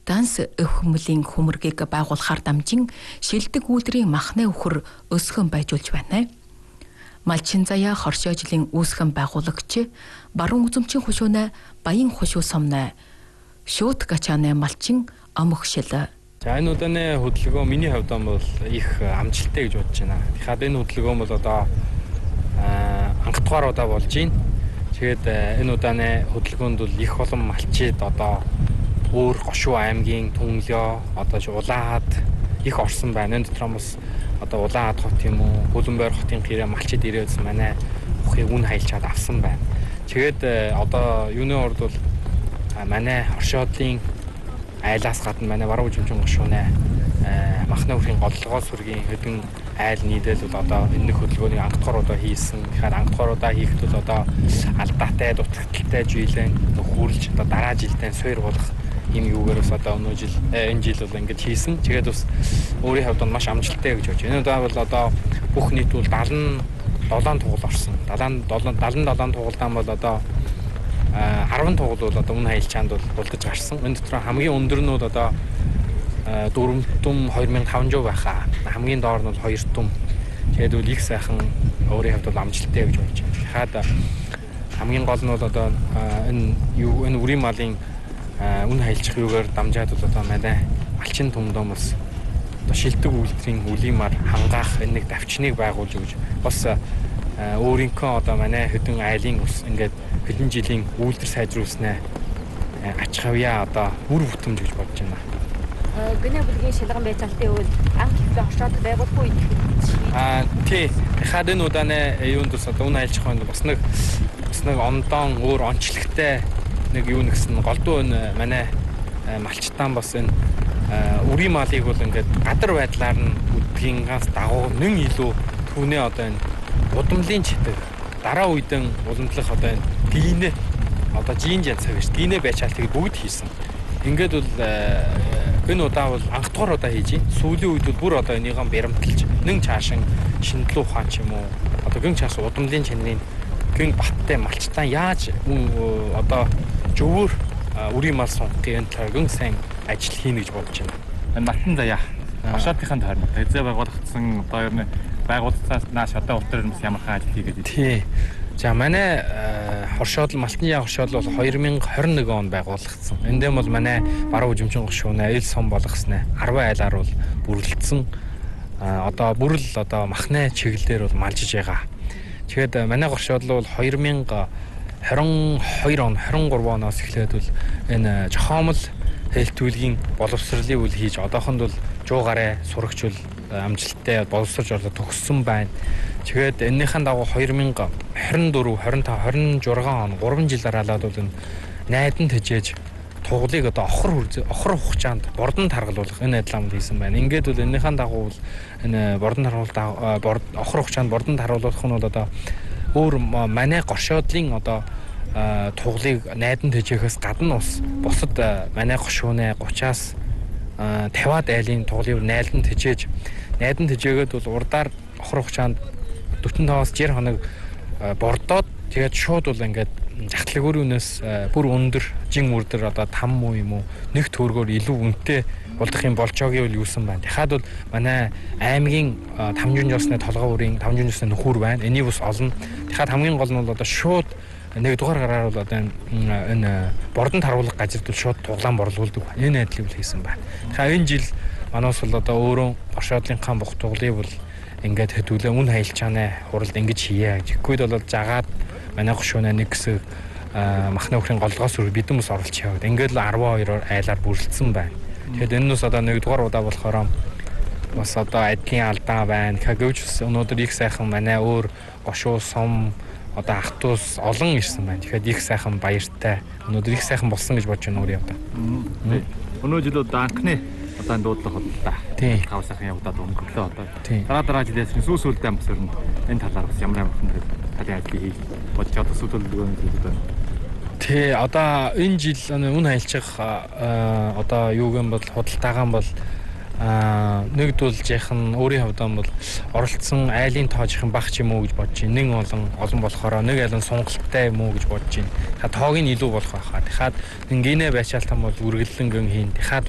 Данс өвхмөлийн хөмөргийг байгуулахаар дамжин шилдэг үйлдвэрийн махны өхөр өсгөн байжулж байна. Малчин заяа хоршоожлын үүсгэн байгуулагч баруун үзэмчин хушуунаа баян хушуу сомноо шууд гачааны малчин амгшил. За энэ удааны хөдөлгөөн миний хувьд бол их амжилттай гэж бодож байна. Тэгэхээр энэ хөдөлгөөн бол одоо анхдугаар удаа болж байна. Тэгээд энэ удааны хөдөлгөөнд бол их олон малчид одоо өөр Гошуу аймгийн Түнлөө одоо Улаанхад их орсон байна. Энэ дотор бас одоо Улаанхад хот юм уу, Хөлбөмбөр хотын гэрээ малчид ирээд манай ухыг үн хайлчаад авсан байна. Тэгээд одоо юуны урд бол манай Оршоодлын айлаас гадна манай баруун үзэмчин Гошуунаа махны өхрийн голлогоо сүргийн хэдэн айл нийлэл бол одоо энэ хөдөлгөөний анхдугаар удаа хийсэн. Тэгэхээр анхдугаар удаа хийхэд бол одоо алдаатай, дутагдaltaй жилэн нөхөрлж одоо дараа жилдээ суур болох юм юугээрс одоо энэ жил бол ингэж хийсэн. Тэгээд бас өөрийн хувьд маш амжилттай гэж бодож байна. Энэ удаа бол одоо бүх нийт бол 77 тугал орсон. 77 тугалдаан бол одоо 10 тугал бол одоо үн хайлчаанд бол булдаж гарсан. Энэ дотор хамгийн өндөр нь бол одоо 4 түм 2500 байхаа. Хамгийн доор нь бол 2 түм. Тэгээд үл их сайхан өөрийн хувьд бол амжилттай гэж бодож байна. Хаад хамгийн гол нь бол одоо энэ үрийн малын үн хайлчих юугаар дамжаад бол одоо манай малчин төмдөөс одоо шилдэг үйлдвэрийн үлийн мар хангаах энэ нэг давчныг байгуулж өгч бас өөрийнхөө одоо манай хэдэн айлын ус ингээд хэдэн жилийн үйлдвэр сайжруулснаа ач хавьяа одоо үр бүтэмж гэж бодож байна. Гэнэ бүлгийн шилгэн байцаалтын үйл анх ихтэй оршоод байгуулахгүй тий. Хаад энэ удааны юунд бас одоо үн хайлчих байна бас нэг ондон өөр онцлогтой нэг юу нэгсэн голдуу энэ манай малчтаан бас энэ үрийн малыг бол ингээд гадар байдлаар нь үдгийнхээс дагуу нэн илүү түүнээ одоо энэ удамлын читэг дараа үедэн уламжлах одоо энэ гинэ одоо жин цаг гэж гинэ байчаалтыг бүгд хийсэн. Ингээд бол энэ удаа бол анхдугаар удаа хийж байна. Сүүлийн үед бол бүр одоо энийгээ баримталж нэн цаашин шинэлүү ухаан ч юм уу одоо гин цааш удамлын чанарын гин баттай малчтаан яаж одоо зөвөр үрийн мал сунгахын энэ талаар гин сайн ажил хийнэ гэж бодож байна. Энэ малчин заяа Оршоодын тойрног эзээ байгуулагдсан одоо ер нь байгууллагаас одоо ултраар бас ямар хаан ажил хийгээд байна. Тий. За манай Оршоод Малчны Оршоод бол 2021 онд байгуулагдсан. Эндээ бол манай баруун үзэмчин Гошуунаа ил сум болгосноо 10 айлаар бол бүрлдсэн. Одоо бүрл одоо махны чиглэлээр бол малжиж байгаа. Тэгэхээр манай Оршоод бол 2022 он 23 оноос эхлээд бол энэ Жохомл хэлтүүлгийн боловсролын үйл хийж одоохонд бол 100 гаруй сурагч бол амжилттай боловсрож орлоо төгссөн байна. Тэгээд энэхэн дагуу 2024, 25, 26 он 3 жил дараалаад бол энэ найдан тэжээж туглыг одоо охор хугацаанд бордон таргалуулах энэ адилхан хийсэн байна. Ингээд бол энэхэн дагуу бол энэ бордон таргалуулах охор хугацаанд бордон таргалуулах нь бол одоо өөр манай Гошоодлын одоо туглыг найдан тэжээхээс гадна ус бусад манай Гошуунаа 30-аас 50-аад айлын туглыг найдан тэжээгээд бол урдаар охор хугацаанд 45-аас 60 хоног бордоод тэгээд шууд бол ингээд захлагөрүүнээс бүр өндөр жин үрдэр одоо там уу юм уу нэг төгрөгөөр илүү үнэтэй болдох юм болжоогийн үл юусан байна. Дахиад бол манай аймгийн тамжин жосны толгой үрийн тамжин жосны нөхөр байна. Энийг бас олно. Дахиад хамгийн гол нь бол одоо шууд нэг дугаар гараар бол одоо энэ бордон таруулах газарт бол шууд туглаан борлуулдаг байна. Энэ айдлыг хийсэн байна. Тэгэхээр энэ жил манаас бол одоо өөрөө Оршоодлынхаа бух туглыг бол ингээд хэдүүлээ үн хайлчааны хуралд ингэж хийе. Тэгэхгүй бол жагаад манай Гошуунаа нэг хэсэг махны өхрийн голлогоос бидэн бас оруулж яваад ингээд л 12 айлаар бүрлдсэн байна. Тэгэхээр энэ нь одоо нэгдүгээр удаа болохоор бас одоо адилын алдаа байна. Гэвч өнөөдөр их сайхан манай өөр Гошуу сум одоо ахтуус олон ирсэн байна. Тэгэхээр их сайхан баяртай. Өнөөдөр их сайхан болсон гэж бодож байна өөрөө одоо. Өнөө жилөө данкны одоо энэ дуудлага боллоо. Тийм. Гав сайхан явагдаад өнгөрлөө одоо. Дараа жилээс сүүсүүлдээ бас өрн энэ талаар бас ямар талын ажил хийж бодож одоо сүүлдөлгөөний зүйл байна. Тий, одоо энэ жил үн хайлчих одоо юу гэм бол худалдаагаан бол нэгдүүлж яхан өөрийн хувьд бол оролцсон айлын тоожийнхан баг ч юм уу гэж бодож байна. Нэг олон болохоор нэг айлын сонголттой юм уу гэж бодож байна. Тоог нь илүү болох байхаа. Дахиад гинэ байшаалтан бол үргэлжлэн гин хийн. Дахиад